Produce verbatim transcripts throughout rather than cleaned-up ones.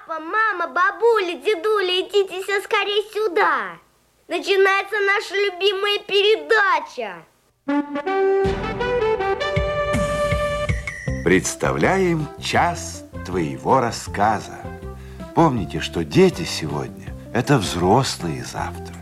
Папа, мама, бабуля, дедуля, идите все скорее сюда. Начинается наша любимая передача. Представляем час твоего рассказа. Помните, что дети сегодня – это взрослые завтра.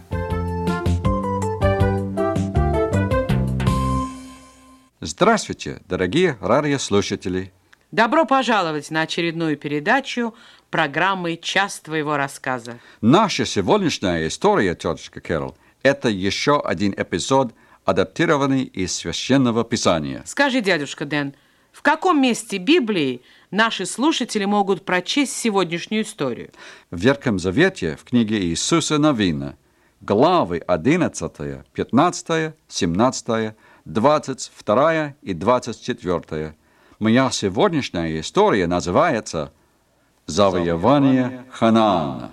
Здравствуйте, дорогие радиослушатели. Добро пожаловать на очередную передачу программы «Час твоего рассказа». Наша сегодняшняя история, тетушка Кэрол, это еще один эпизод, адаптированный из Священного Писания. Скажи, дядюшка Дэн, в каком месте Библии наши слушатели могут прочесть сегодняшнюю историю? В Ветхом Завете, в книге Иисуса Навина, главы одиннадцатая, пятнадцатая, семнадцатая, двадцать вторая и двадцать четвёртая. Моя сегодняшняя история называется «Завоевание Ханаана».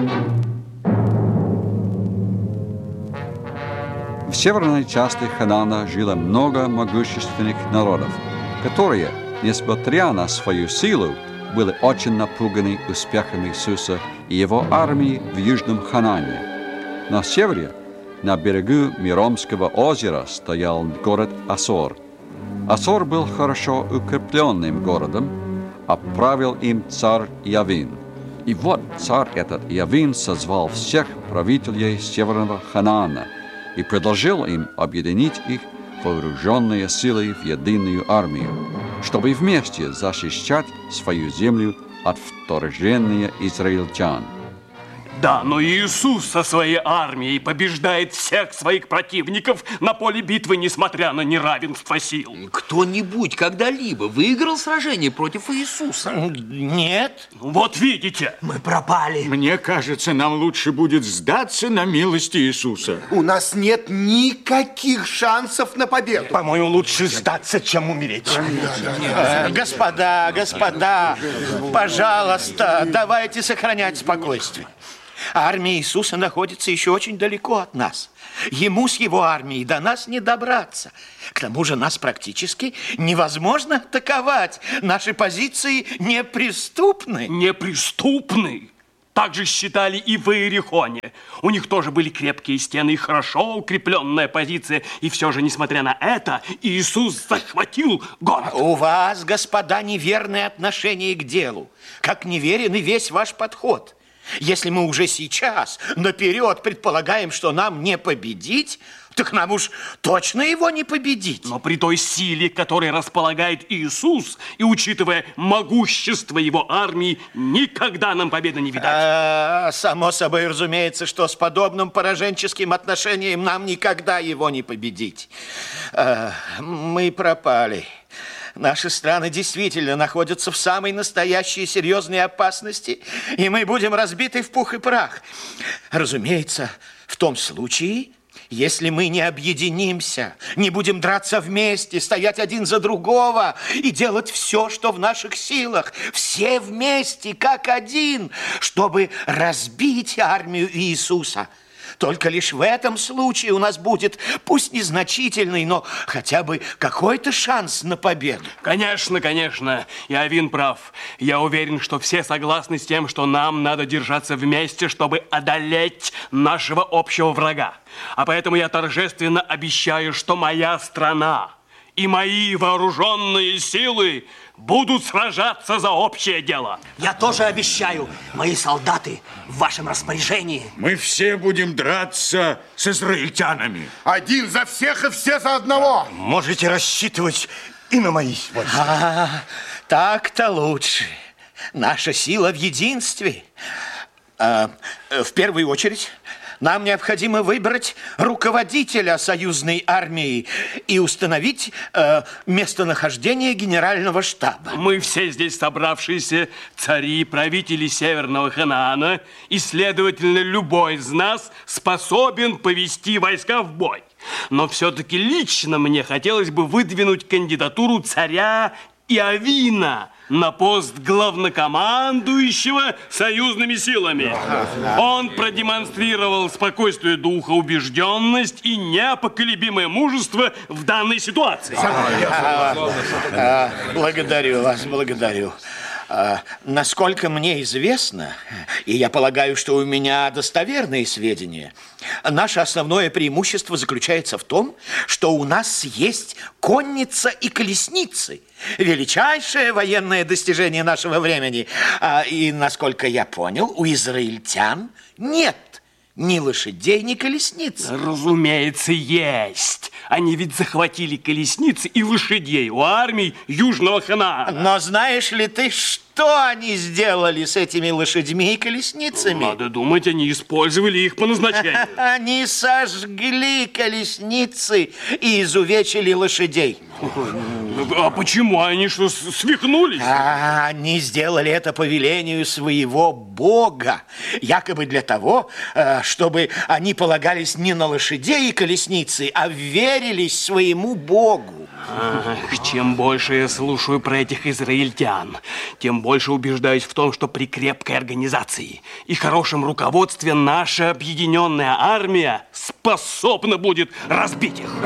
В северной части Ханаана жило много могущественных народов, которые, несмотря на свою силу, были очень напуганы успехами Иисуса и его армии в Южном Ханаане. На севере, на берегу Миромского озера, стоял город Асор. Асор был хорошо укрепленным городом, а правил им царь Явин. И вот царь этот Явин созвал всех правителей Северного Ханаана и предложил им объединить их вооруженные силы в единую армию, чтобы вместе защищать свою землю от вторжения израильтян. Да, но Иисус со своей армией побеждает всех своих противников на поле битвы, несмотря на неравенство сил. Кто-нибудь когда-либо выиграл сражение против Иисуса? Нет. Вот видите. Мы пропали. Мне кажется, нам лучше будет сдаться на милость Иисуса. У нас нет никаких шансов на победу. По-моему, лучше сдаться, чем умереть. Э, господа, господа, пожалуйста, давайте сохранять спокойствие. Армия Иисуса находится еще очень далеко от нас. Ему с его армией до нас не добраться. К тому же нас практически невозможно атаковать. Наши позиции неприступны. Неприступны? Так же считали и в Иерихоне. У них тоже были крепкие стены и хорошо укрепленная позиция. И все же, несмотря на это, Иисус захватил город. У вас, господа, неверное отношение к делу. Как неверен и весь ваш подход. Если мы уже сейчас наперед предполагаем, что нам не победить, так нам уж точно его не победить. Но при той силе, которой располагает Иисус, и учитывая могущество его армии, никогда нам победы не видать. А, само собой разумеется, что с подобным пораженческим отношением нам никогда его не победить. А, мы пропали. Наши страны действительно находятся в самой настоящей серьезной опасности, и мы будем разбиты в пух и прах. Разумеется, в том случае, если мы не объединимся, не будем драться вместе, стоять один за другого и делать все, что в наших силах, все вместе, как один, чтобы разбить армию Иисуса. Только лишь в этом случае у нас будет, пусть незначительный, но хотя бы какой-то шанс на победу. Конечно, конечно, Явин прав. Я уверен, что все согласны с тем, что нам надо держаться вместе, чтобы одолеть нашего общего врага. А поэтому я торжественно обещаю, что моя страна и мои вооруженные силы будут сражаться за общее дело. Я тоже обещаю. Мои солдаты в вашем распоряжении. Мы все будем драться с израильтянами. Один за всех и все за одного. Можете рассчитывать и на мои войска. А, так-то лучше. Наша сила в единстве. А, в первую очередь, нам необходимо выбрать руководителя союзной армии и установить э, местонахождение генерального штаба. Мы все здесь собравшиеся цари, правители Северного Ханаана, и, следовательно, любой из нас способен повести войска в бой. Но все-таки лично мне хотелось бы выдвинуть кандидатуру царя Явина на пост главнокомандующего союзными силами. Он продемонстрировал спокойствие духа, убежденность и непоколебимое мужество в данной ситуации. Благодарю вас, благодарю. А, насколько мне известно, и я полагаю, что у меня достоверные сведения, наше основное преимущество заключается в том, что у нас есть конница и колесницы. Величайшее военное достижение нашего времени. А, и, насколько я понял, у израильтян нет ни лошадей, ни колесниц. Разумеется, есть. Они ведь захватили колесницы и лошадей у армий Южного Ханаана. Но знаешь ли ты, что они сделали с этими лошадьми и колесницами? Надо думать, они использовали их по назначению. Они сожгли колесницы и изувечили лошадей. А почему? Они что, свихнулись? А, они сделали это по велению своего Бога. Якобы для того, чтобы они полагались не на лошадей и колесницы, а верились своему Богу. Ах, чем больше я слушаю про этих израильтян, тем больше убеждаюсь в том, что при крепкой организации и хорошем руководстве наша объединенная армия способна будет разбить их.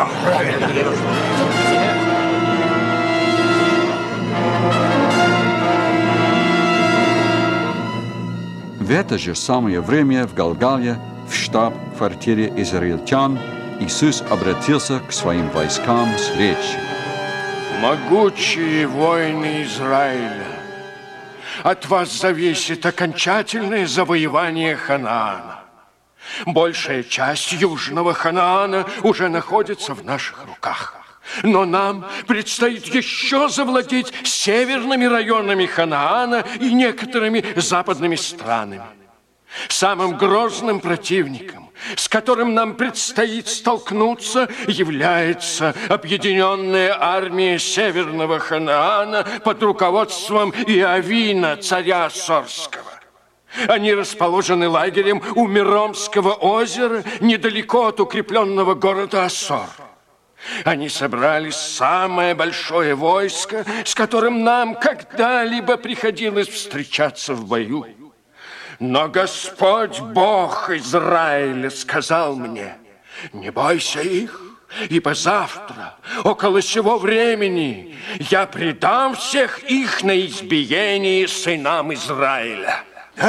В это же самое время в Галгале, в штаб-квартире израильтян, Иисус обратился к своим войскам с речью. Могучие воины Израиля, от вас зависит окончательное завоевание Ханаана. Большая часть Южного Ханаана уже находится в наших руках. Но нам предстоит еще завладеть северными районами Ханаана и некоторыми западными странами. Самым грозным противником, с которым нам предстоит столкнуться, является объединенная армия Северного Ханаана под руководством Иовина, царя Ассорского. Они расположены лагерем у Миромского озера, недалеко от укрепленного города Ассор. Они собрали самое большое войско, с которым нам когда-либо приходилось встречаться в бою. Но Господь, Бог Израиля, сказал мне: не бойся их, ибо завтра, около сего времени, я предам всех их на избиение сынам Израиля.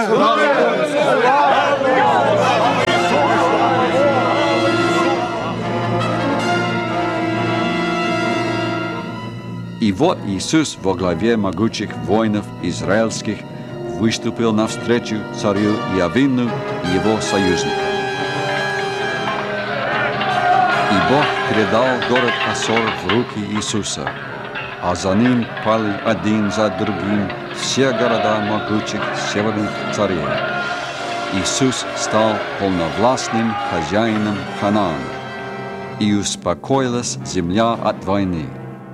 И вот Иисус во главе могучих воинов израильских выступил навстречу царю Иовину и его союзникам. И Бог передал город Ассор в руки Иисуса, а за ним пали один за другим все города могучих северных царей. Иисус стал полновластным хозяином Ханаана, и успокоилась земля от войны.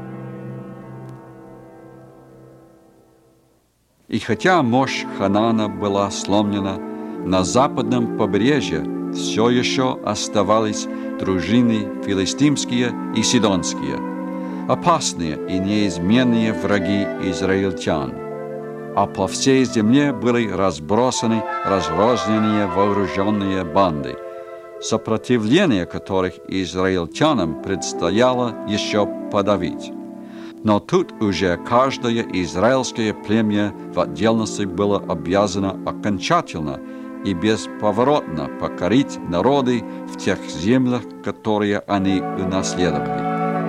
И хотя мощь Ханаана была сломлена, на западном побережье все еще оставались дружины филистимские и сидонские, опасные и неизменные враги израильтян. А по всей земле были разбросаны разрозненные вооруженные банды, сопротивление которых израильтянам предстояло еще подавить. Но тут уже каждое израильское племя в отдельности было обязано окончательно и бесповоротно покорить народы в тех землях, которые они унаследовали.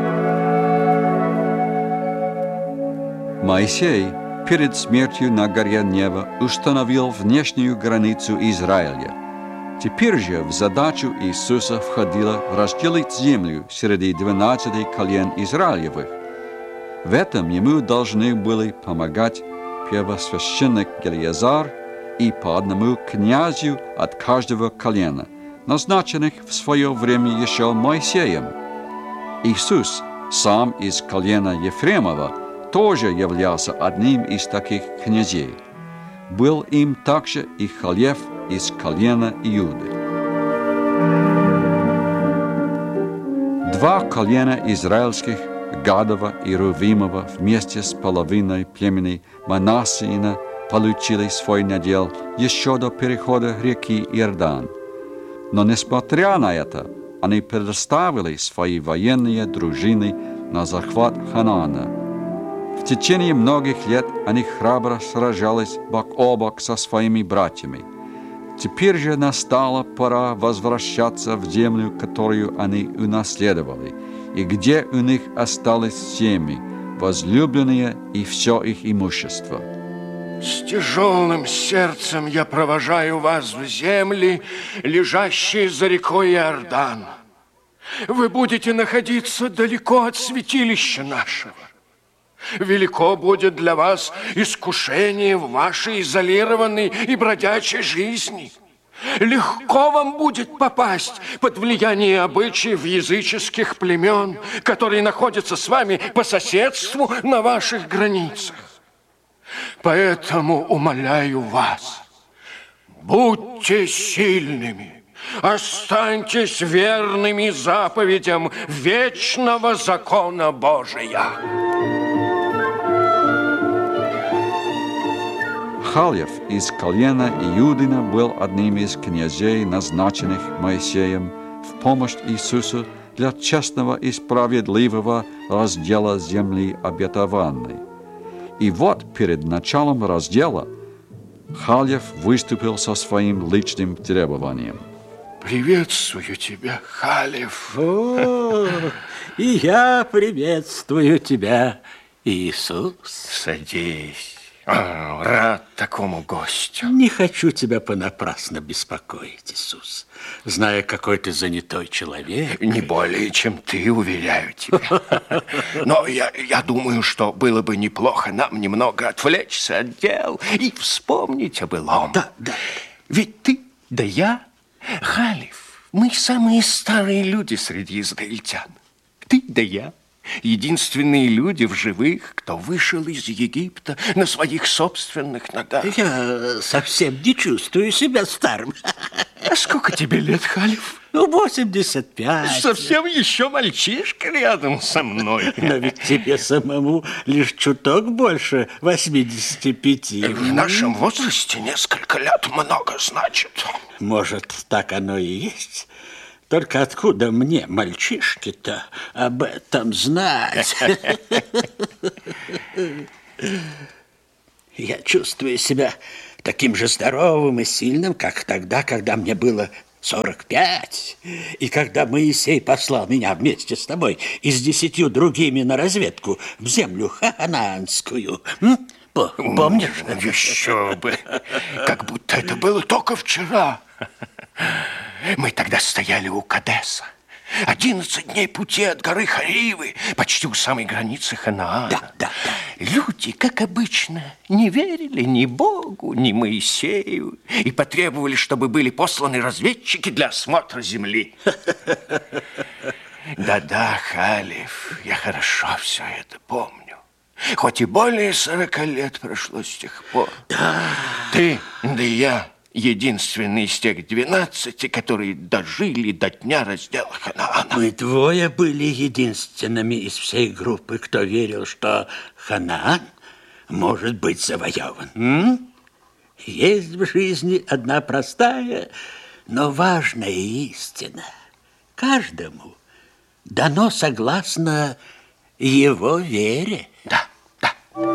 Моисей перед смертью на горе Нева установил внешнюю границу Израиля. Теперь же в задачу Иисуса входило разделить землю среди двенадцати колен Израилевых. В этом ему должны были помогать первосвященник Елиазар и по одному князю от каждого колена, назначенных в свое время еще Моисеем. Иисус, сам из колена Ефремова, тоже являлся одним из таких князей. Был им также и Халев из колена Иуды. Два колена израильских, Гадова и Рувимова, вместе с половиной племени Манассиина получили свой надел еще до перехода реки Иордан. Но, несмотря на это, они предоставили свои военные дружины на захват Ханаана. В течение многих лет они храбро сражались бок о бок со своими братьями. Теперь же настала пора возвращаться в землю, которую они унаследовали, и где у них остались семьи, возлюбленные и все их имущество. С тяжелым сердцем я провожаю вас в земли, лежащие за рекой Иордан. Вы будете находиться далеко от святилища нашего. Велико будет для вас искушение в вашей изолированной и бродячей жизни. Легко вам будет попасть под влияние обычаев языческих племен, которые находятся с вами по соседству на ваших границах. Поэтому умоляю вас, будьте сильными, останьтесь верными заповедям вечного закона Божия. Хальев из колена Иудина был одним из князей, назначенных Моисеем в помощь Иисусу для честного и справедливого раздела земли обетованной. И вот перед началом раздела Хальев выступил со своим личным требованием. Приветствую тебя, Хальев. О, и я приветствую тебя, Иисус. Садись. О, рад такому гостю. Не хочу тебя понапрасну беспокоить, Иисус, зная, какой ты занятой человек. Не более, чем ты, уверяю тебя. Но я, я думаю, что было бы неплохо нам немного отвлечься от дел и вспомнить о былом. Да, да. Ведь ты, да я, Хальев, мы самые старые люди среди израильтян. Ты, да я. Единственные люди в живых, кто вышел из Египта на своих собственных ногах. Я совсем не чувствую себя старым. А сколько тебе лет, Хальев? Ну, восемьдесят пять. Совсем еще мальчишка рядом со мной. Но ведь тебе самому лишь чуток больше восьмидесяти пяти. В нашем возрасте несколько лет много значит. Может, так оно и есть. Только откуда мне, мальчишке-то, об этом знать? Я чувствую себя таким же здоровым и сильным, как тогда, когда мне было сорок пять, и когда Моисей послал меня вместе с тобой и с десятью другими на разведку в землю ханаанскую. Помнишь? Еще бы! Как будто это было только вчера. Мы тогда стояли у Кадеса. Одиннадцать дней пути от горы Харивы, почти у самой границы Ханаана. Да, да, да. Люди, как обычно, не верили ни Богу, ни Моисею и потребовали, чтобы были посланы разведчики для осмотра земли. Да-да, Хальев, я хорошо все это помню. Хоть и более сорока лет прошло с тех пор. Да. Ты, да и я. Единственный из тех двенадцати, которые дожили до дня раздела Ханаана. Мы двое были единственными из всей группы, кто верил, что Ханаан может быть завоеван. М? Есть в жизни одна простая, но важная истина. Каждому дано согласно его вере. Да, да.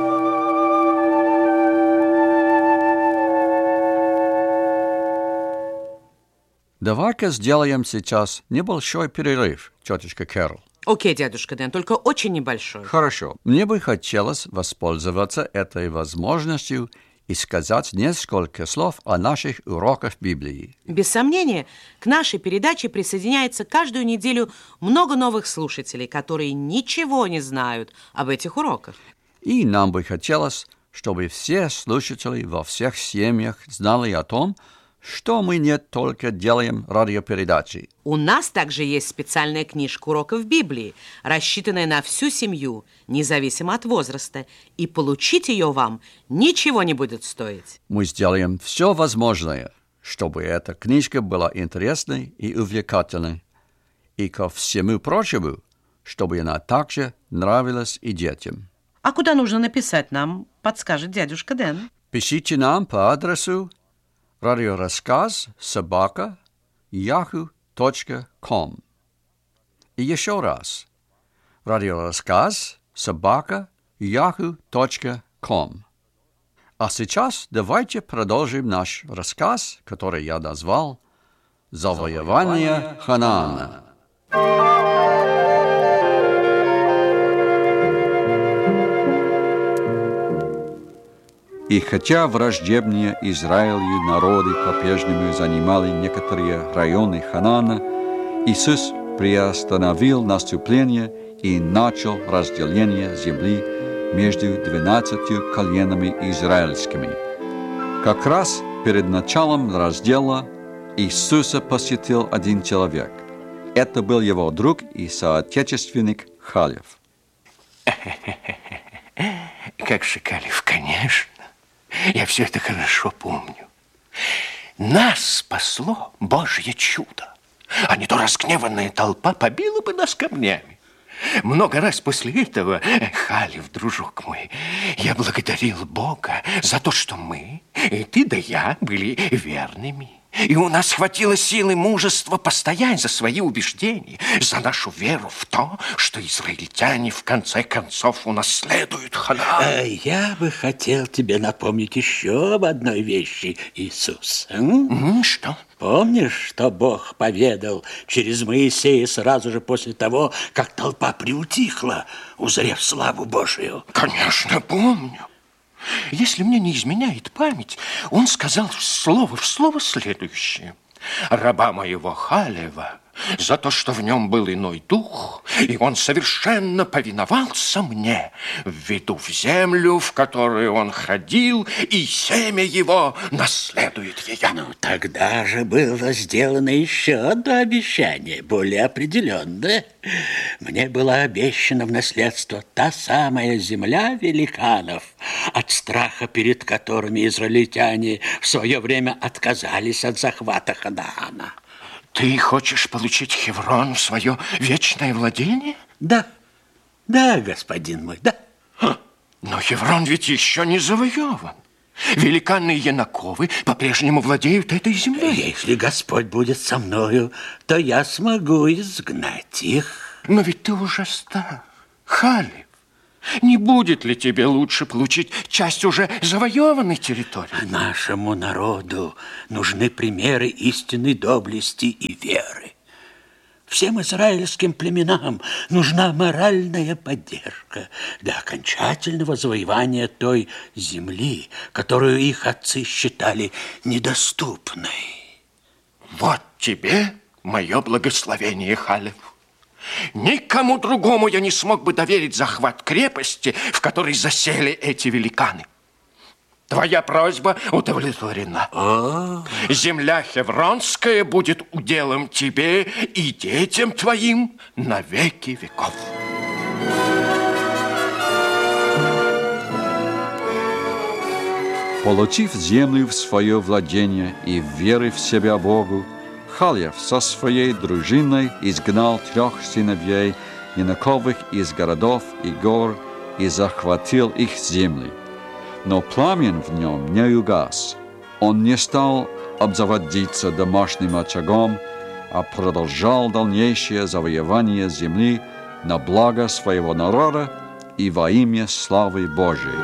Давай-ка сделаем сейчас небольшой перерыв, тетушка Кэрол. Окей, дядюшка Дэн, только очень небольшой. Хорошо. Мне бы хотелось воспользоваться этой возможностью и сказать несколько слов о наших уроках Библии. Без сомнения, к нашей передаче присоединяется каждую неделю много новых слушателей, которые ничего не знают об этих уроках. И нам бы хотелось, чтобы все слушатели во всех семьях знали о том, что мы не только делаем радиопередачи. У нас также есть специальная книжка уроков Библии, рассчитанная на всю семью, независимо от возраста, и получить ее вам ничего не будет стоить. Мы сделаем все возможное, чтобы эта книжка была интересной и увлекательной, и ко всему прочему, чтобы она также нравилась и детям. А куда нужно написать нам, подскажет дядюшка Дэн. Пишите нам по адресу радиорассказ собака яху точка ком. И еще раз. Радиорассказ собака яху точка ком. А сейчас давайте продолжим наш рассказ, который я назвал «Завоевание Ханаана». И хотя враждебные Израилю народы по-прежнему занимали некоторые районы Ханаана, Иисус приостановил наступление и начал разделение земли между двенадцатью коленами израильскими. Как раз перед началом раздела Иисуса посетил один человек. Это был его друг и соотечественник Халев. Как же, Халев, конечно. Я все это хорошо помню. Нас спасло Божье чудо, а не то разгневанная толпа побила бы нас камнями. Много раз после этого, Халев, дружок мой, я благодарил Бога за то, что мы, и ты да я, были верными. И у нас хватило силы и мужества постоять за свои убеждения, за нашу веру в то, что израильтяне в конце концов унаследуют Ханаан. Я бы хотел тебе напомнить еще об одной вещи, Иисус. М? Что? Помнишь, что Бог поведал через Моисея сразу же после того, как толпа приутихла, узрев славу Божию? Конечно, помню. Если мне не изменяет память, он сказал слово в слово следующее. Раба моего Халева за то, что в нем был иной дух, и он совершенно повиновался мне, введу в землю, в которую он ходил, и семя его наследует ее. Ну, тогда же было сделано еще одно обещание, более определенное. Мне было обещано в наследство та самая земля великанов, от страха перед которыми израильтяне в свое время отказались от захвата Ханаана. Ты хочешь получить Хеврон в свое вечное владение? Да, да, господин мой, да. Но Хеврон ведь еще не завоеван. Великаны и Янаковы по-прежнему владеют этой землей. Если Господь будет со мною, то я смогу изгнать их. Но ведь ты уже стар, Халев. Не будет ли тебе лучше получить часть уже завоеванной территории? Нашему народу нужны примеры истинной доблести и веры. Всем израильским племенам нужна моральная поддержка для окончательного завоевания той земли, которую их отцы считали недоступной. Вот тебе мое благословение, Халев. Никому другому я не смог бы доверить захват крепости, в которой засели эти великаны. Твоя просьба удовлетворена. О. Земля Хевронская будет уделом тебе и детям твоим на веки веков. Получив землю в свое владение и верив в себя Богу, Халев со своей дружиной изгнал трех сыновей Янаковых из городов и гор и захватил их земли. Но пламен в нем не угас. Он не стал обзаводиться домашним очагом, а продолжал дальнейшее завоевание земли на благо своего народа и во имя славы Божией.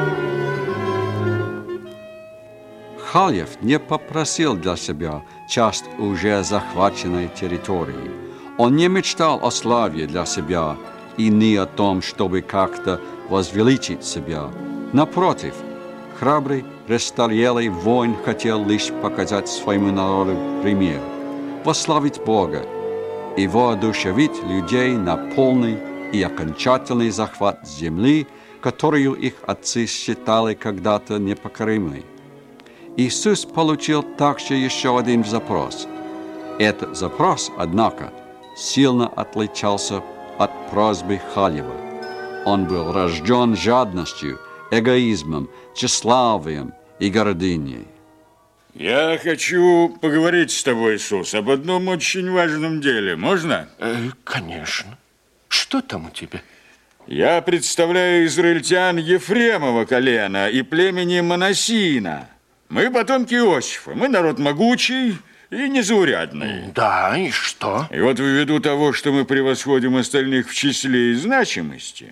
Халев не попросил для себя часть уже захваченной территории. Он не мечтал о славе для себя и не о том, чтобы как-то возвеличить себя. Напротив, храбрый, престарелый воин хотел лишь показать своему народу пример, восславить Бога и воодушевить людей на полный и окончательный захват земли, которую их отцы считали когда-то непокоримой. Иисус получил также еще один запрос. Этот запрос, однако, сильно отличался от просьбы Халева. Он был рожден жадностью, эгоизмом, тщеславием и гордыней. Я хочу поговорить с тобой, Иисус, об одном очень важном деле. Можно? Э, конечно. Что там у тебя? Я представляю израильтян Ефремова колена и племени Манасиина. Мы потомки Иосифа, мы народ могучий и незаурядный. Да, и что? И вот ввиду того, что мы превосходим остальных в числе и значимости,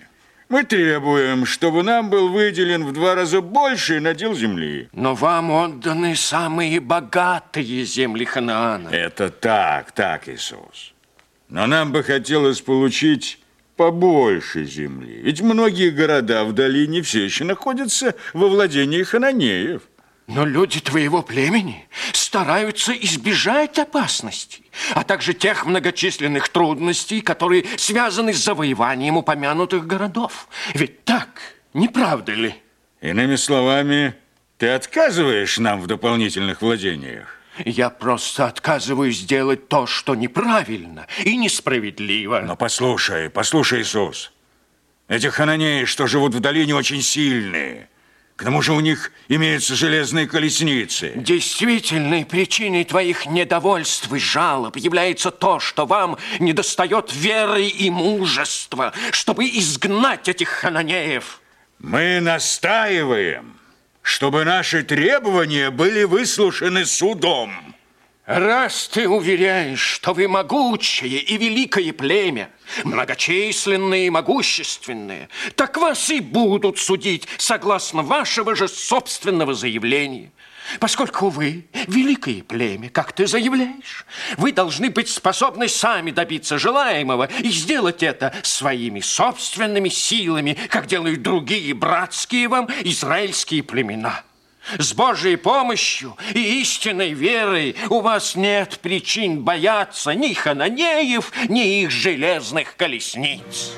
Мы требуем, чтобы нам был выделен в два раза больше надел земли. Но вам отданы самые богатые земли Ханаана. Это так, так, Иисус. Но нам бы хотелось получить побольше земли. Ведь многие города в долине все еще находятся во владении хананеев. Но люди твоего племени стараются избежать опасностей, а также тех многочисленных трудностей, которые связаны с завоеванием упомянутых городов. Ведь так, не правда ли? Иными словами, ты отказываешь нам в дополнительных владениях? Я просто отказываюсь сделать то, что неправильно и несправедливо. Но послушай, послушай, Иисус. Эти хананеи, что живут в долине, очень сильные. К тому же у них имеются железные колесницы. Действительной причиной твоих недовольств и жалоб является то, что вам недостает веры и мужества, чтобы изгнать этих хананеев. Мы настаиваем, чтобы наши требования были выслушаны судом. Раз ты уверяешь, что вы могучее и великое племя, многочисленные и могущественные, так вас и будут судить согласно вашего же собственного заявления. Поскольку вы великое племя, как ты заявляешь, вы должны быть способны сами добиться желаемого и сделать это своими собственными силами, как делают другие братские вам израильские племена. С Божьей помощью и истинной верой у вас нет причин бояться ни хананеев, ни их железных колесниц.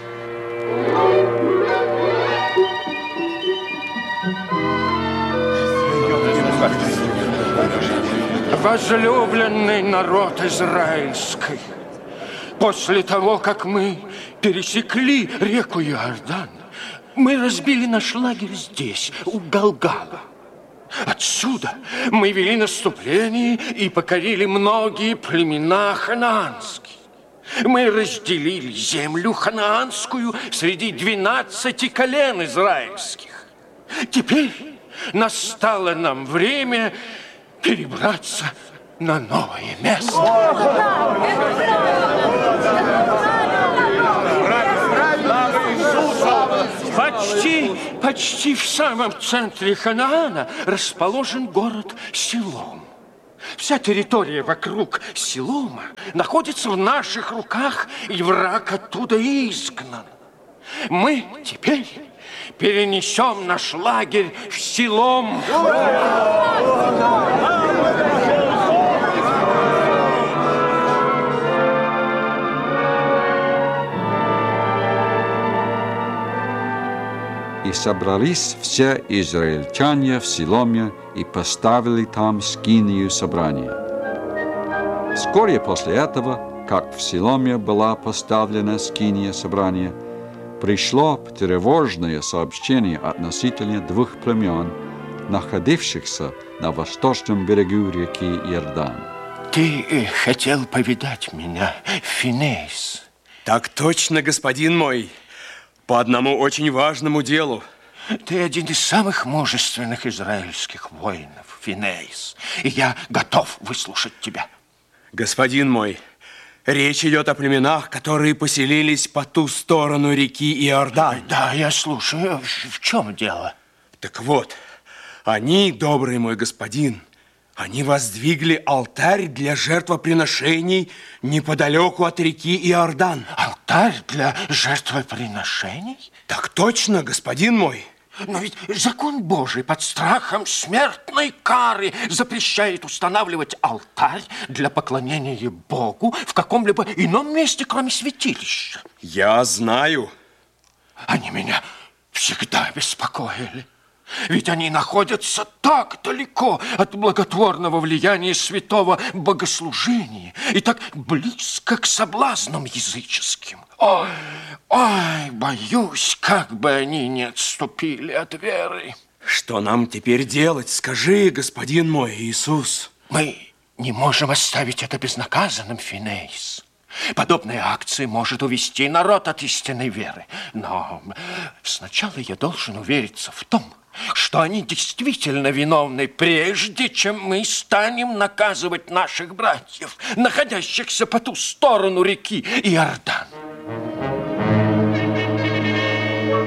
Возлюбленный народ израильский, после того, как мы пересекли реку Иордан, мы разбили наш лагерь здесь, у Галгала. Отсюда мы вели наступление и покорили многие племена ханаанские. Мы разделили землю ханаанскую среди двенадцати колен израильских. Теперь настало нам время перебраться на новое место. Почти, почти в самом центре Ханаана расположен город Силом. Вся территория вокруг Силома находится в наших руках, и враг оттуда изгнан. Мы теперь перенесем наш лагерь в Силом. И собрались все израильтяне в Силоме и поставили там скинию собрания. Вскоре после этого, как в Силоме была поставлена скиния собрания, пришло тревожное сообщение относительно двух племен, находившихся на восточном берегу реки Иордан. Ты хотел повидать меня, Финеис? Так точно, господин мой. По одному очень важному делу. Ты один из самых мужественных израильских воинов, Финеис, и я готов выслушать тебя. Господин мой, речь идет о племенах, которые поселились по ту сторону реки Иордан. Да, я слушаю. В чем дело? Так вот, они, добрый мой господин, они воздвигли алтарь для жертвоприношений неподалеку от реки Иордан. Алтарь для жертвоприношений? Так точно, господин мой. Но ведь закон Божий под страхом смертной кары запрещает устанавливать алтарь для поклонения Богу в каком-либо ином месте, кроме святилища. Я знаю. Они меня всегда беспокоили. Ведь они находятся так далеко от благотворного влияния святого богослужения и так близко к соблазнам языческим. Ой, ой, боюсь, как бы они не отступили от веры. Что нам теперь делать? Скажи, господин мой Иисус. Мы не можем оставить это безнаказанным, Финеис. Подобная акция может увести народ от истинной веры. Но сначала я должен увериться в том, что они действительно виновны, прежде чем мы станем наказывать наших братьев, находящихся по ту сторону реки Иордан.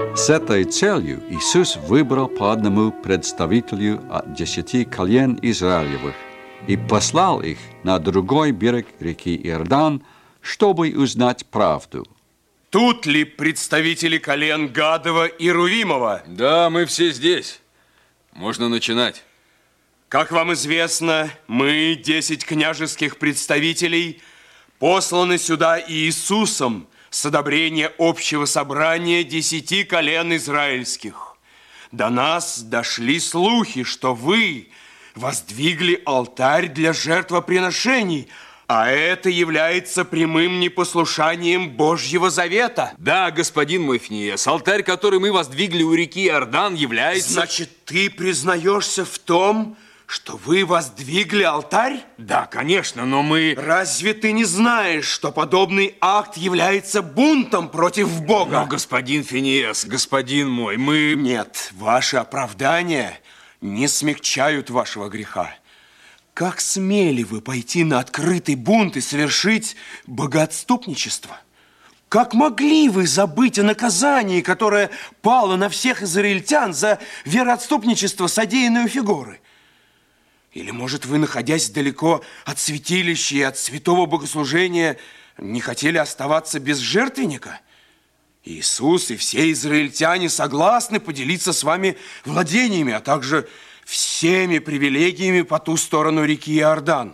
С этой целью Иисус выбрал по одному представителю от десяти колен Израилевых и послал их на другой берег реки Иордан, чтобы узнать правду. Тут ли представители колен Гадова и Рувимова? Да, мы все здесь. Можно начинать. Как вам известно, мы, десять княжеских представителей, посланы сюда Иисусом с одобрения общего собрания десяти колен израильских. До нас дошли слухи, что вы воздвигли алтарь для жертвоприношений, а это является прямым непослушанием Божьего завета. Да, господин мой Финиес, алтарь, который мы воздвигли у реки Иордан, является... Значит, ты признаешься в том, что вы воздвигли алтарь? Да, конечно, но мы... Разве ты не знаешь, что подобный акт является бунтом против Бога? Но, господин Финиес, господин мой, мы... Нет, ваши оправдания не смягчают вашего греха. Как смели вы пойти на открытый бунт и совершить богоотступничество? Как могли вы забыть о наказании, которое пало на всех израильтян за вероотступничество, содеянное у Фигоры? Или, может, вы, находясь далеко от святилища и от святого богослужения, не хотели оставаться без жертвенника? Иисус и все израильтяне согласны поделиться с вами владениями, а также всеми привилегиями по ту сторону реки Иордан.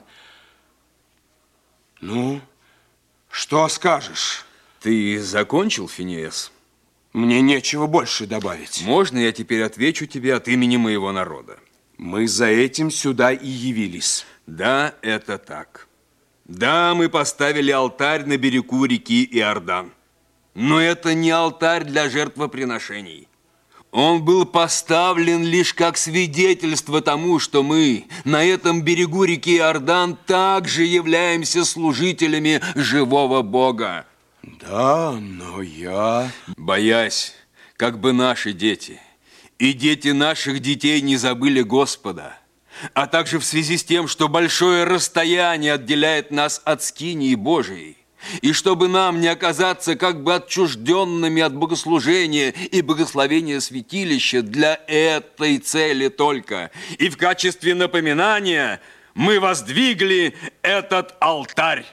Ну, что скажешь? Ты закончил, Финиес? Мне нечего больше добавить. Можно я теперь отвечу тебе от имени моего народа? Мы за этим сюда и явились. Да, это так. Да, мы поставили алтарь на берегу реки Иордан. Но это не алтарь для жертвоприношений. Он был поставлен лишь как свидетельство тому, что мы на этом берегу реки Иордан также являемся служителями живого Бога. Да, но я... Боясь, как бы наши дети и дети наших детей не забыли Господа, а также в связи с тем, что большое расстояние отделяет нас от скинии Божией, и чтобы нам не оказаться как бы отчужденными от богослужения и благословения святилища для этой цели только. И в качестве напоминания мы воздвигли этот алтарь.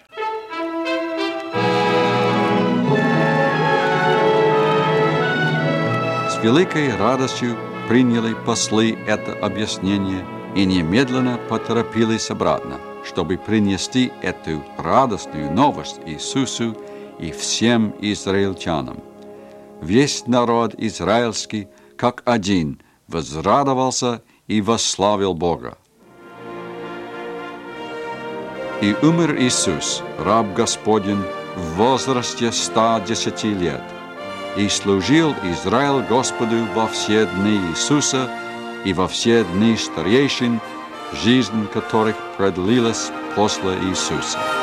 С великой радостью приняли послы это объяснение и немедленно поторопились обратно, чтобы принести эту радостную новость Иисусу и всем израильтянам. Весь народ израильский, как один, возрадовался и восславил Бога. И умер Иисус, раб Господень, в возрасте ста десяти лет, и служил Израиль Господу во все дни Иисуса и во все дни старейшин, жизнь которых продлилась после Иисуса.